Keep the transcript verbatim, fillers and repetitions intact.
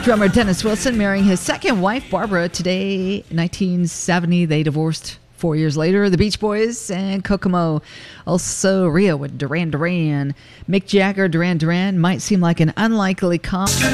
Drummer Dennis Wilson marrying his second wife, Barbara, today, nineteen seventy. They divorced four years later. The Beach Boys and Kokomo. Also, Rio with Duran Duran. Mick Jagger, Duran Duran might seem like an unlikely comp.